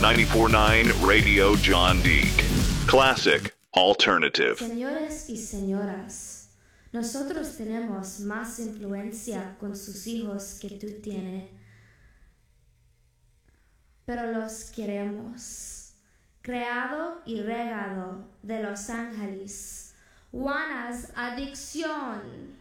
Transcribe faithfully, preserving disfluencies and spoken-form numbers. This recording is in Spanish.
ninety-four point nine Radio John Deek. Classic Alternative. Señores y señoras, nosotros tenemos más influencia con sus hijos que tú tienes, pero los queremos. Creado y regado de Los Ángeles, Juana's Adicción.